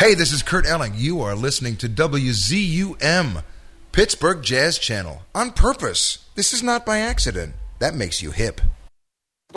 Hey, this is Kurt Elling. You are listening to WZUM, Pittsburgh Jazz Channel. On purpose. This is not by accident. That makes you hip.